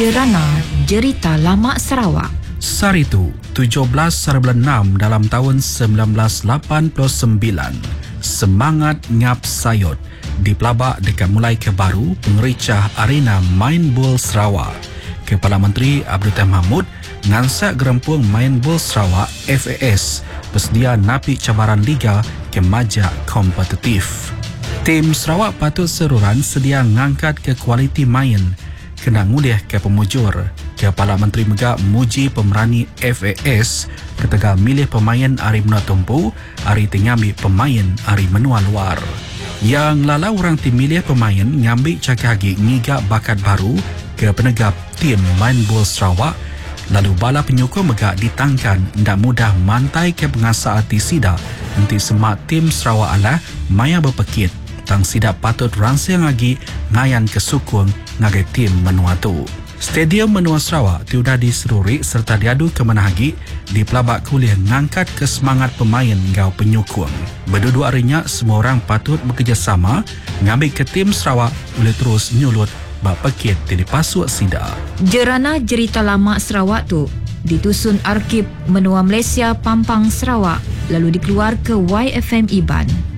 Jerana Jerita Lama Sarawak. Saritu 17/6 dalam tahun 1989. Semangat ngap sayot dipelabak dekat mulai ke baru pengericah arena Main Bola Sarawak. Kepala Menteri Abdul Tahir Mahmud ngansak gerempung Main Bola Sarawak FAS bersedia napi cabaran liga ke majak kompetitif. Tim Sarawak patut seruran sedia ngangkat ke kualiti main kena ngulih ke pemujur. Kepala Menteri Megak muji pemerani FAS ketegal milih pemain hari menua tumpu, hari tengambil pemain hari menua luar. Yang lala orang tim milih pemain ngambil cakagi ngigak bakat baru ke penegap tim Main Bola Sarawak, lalu bala penyokong Megak ditangkan ndak mudah mantai ke pengasah arti sida nanti semak tim Sarawak alah maya berpekit tang sida patut rangsang lagi ngayan kesukung ngagai tim menua tu. Stadium Menua Sarawak tiudah diseruri serta diadu ke menahagi di pelabak kuliah ngangkat kesemangat pemain ngau penyokong. Berdua harinya semua orang patut bekerjasama ngambil ke tim Sarawak boleh terus nyulut bak pekit di pasuk sida. Jerana Jerita Lama Sarawak tu ditusun Arkib Menua Malaysia Pampang Sarawak lalu dikeluar ke YFM Iban.